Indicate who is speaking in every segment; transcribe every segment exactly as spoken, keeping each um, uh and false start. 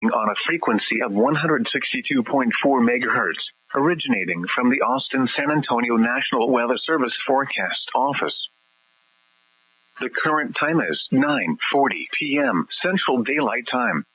Speaker 1: broadcasting on a frequency of one hundred sixty-two point four megahertz, originating from the Austin San Antonio National Weather Service Forecast Office. The current time is nine forty p.m. Central Daylight Time.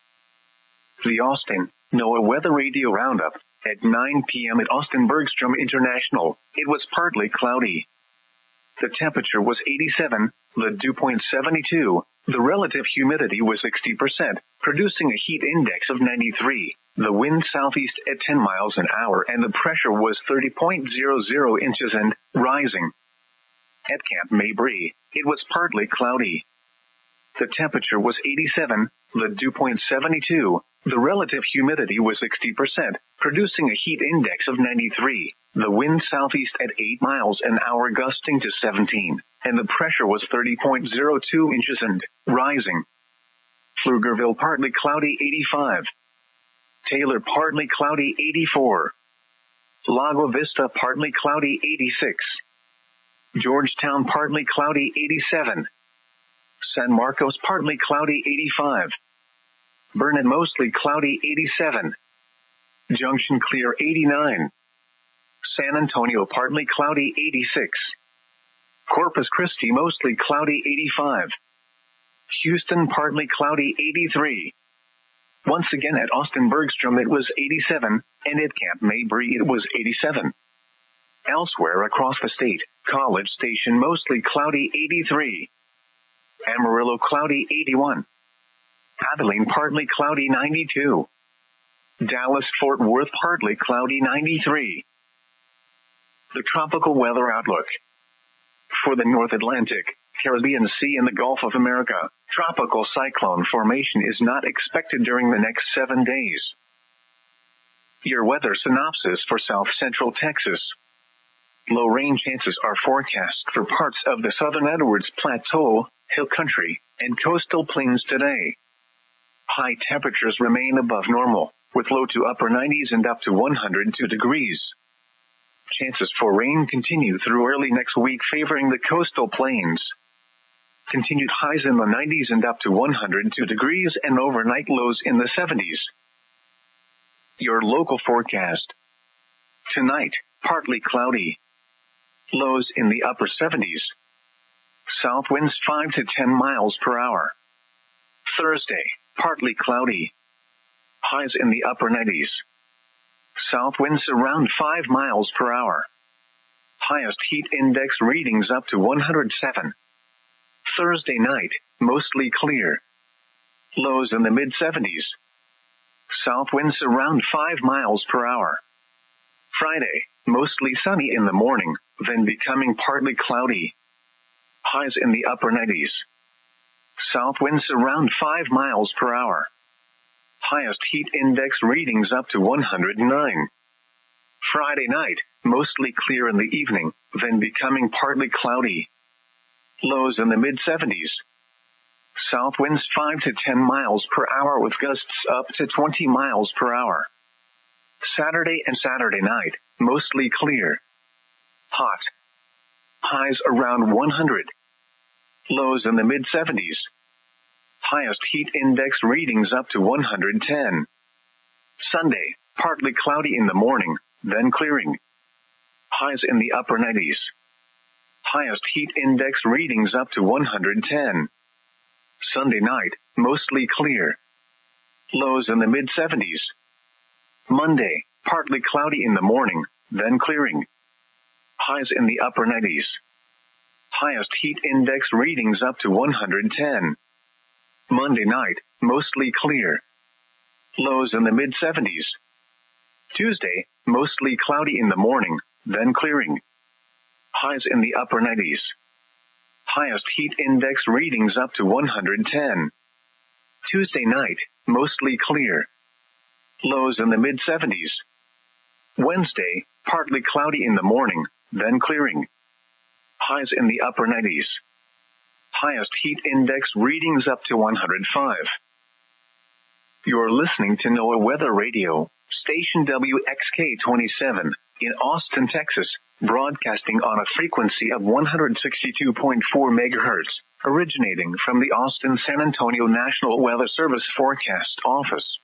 Speaker 1: The Austin NOAA Weather Radio Roundup. At nine p.m. at Austin Bergstrom International, it was partly cloudy. The temperature was eighty-seven, the dew point seventy-two, the relative humidity was sixty percent, producing a heat index of ninety-three, the wind southeast at ten miles an hour, and the pressure was thirty point zero zero inches and rising. At Camp Mabry, it was partly cloudy. The temperature was eighty-seven, the dew point seventy-two, the relative humidity was sixty percent, producing a heat index of ninety-three, the wind southeast at eight miles an hour gusting to seventeen, and the pressure was thirty point zero two inches and rising. Pflugerville partly cloudy eighty-five. Taylor partly cloudy eighty-four. Lago Vista partly cloudy eighty-six. Georgetown partly cloudy eighty-seven. San Marcos partly cloudy eighty-five. Burnet mostly cloudy eighty-seven. Junction clear eighty-nine. San Antonio partly cloudy eighty-six. Corpus Christi mostly cloudy eighty-five. Houston partly cloudy eighty-three. Once again at Austin Bergstrom it was eighty-seven, and at Camp Mabry it was eighty-seven. Elsewhere across the state, College Station mostly cloudy eighty-three. Amarillo cloudy eighty-one. Abilene partly cloudy ninety-two. Dallas-Fort Worth partly cloudy ninety-three. The tropical weather outlook. For the North Atlantic, Caribbean Sea and the Gulf of America, tropical cyclone formation is not expected during the next seven days. Your weather synopsis for South Central Texas. Low rain chances are forecast for parts of the southern Edwards Plateau, Hill Country, and coastal plains today. High temperatures remain above normal, with low to upper nineties and up to one hundred two degrees. Chances for rain continue through early next week, favoring the coastal plains. Continued highs in the nineties and up to one hundred two degrees, and overnight lows in the seventies. Your local forecast. Tonight, partly cloudy. Lows in the upper seventies. South winds five to ten miles per hour. Thursday, partly cloudy. Highs in the upper nineties. South winds around five miles per hour. Highest heat index readings up to one hundred seven. Thursday night, mostly clear. Lows in the mid seventies. South winds around five miles per hour. Friday, mostly sunny in the morning, then becoming partly cloudy. Highs in the upper nineties. South winds around five miles per hour. Highest heat index readings up to one hundred nine. Friday night, mostly clear in the evening, then becoming partly cloudy. Lows in the mid seventies. South winds five to ten miles per hour with gusts up to twenty miles per hour. Saturday and Saturday night, mostly clear. Hot. Highs around one hundred. Lows in the mid seventies. Highest heat index readings up to one hundred ten. Sunday, partly cloudy in the morning, then clearing. Highs in the upper nineties. Highest heat index readings up to one hundred ten. Sunday night, mostly clear. Lows in the mid seventies. Monday, partly cloudy in the morning, then clearing. Highs in the upper nineties. Highest heat index readings up to one hundred ten. Monday night, mostly clear. Lows in the mid seventies. Tuesday, mostly cloudy in the morning, then clearing. Highs in the upper nineties. Highest heat index readings up to one hundred ten. Tuesday night, mostly clear. Lows in the mid seventies. Wednesday, partly cloudy in the morning, then clearing. Highs in the upper nineties. Highest heat index readings up to one hundred five. You're listening to NOAA Weather Radio, station W X K twenty-seven, in Austin, Texas, broadcasting on a frequency of one hundred sixty-two point four megahertz, originating from the Austin San Antonio National Weather Service Forecast Office.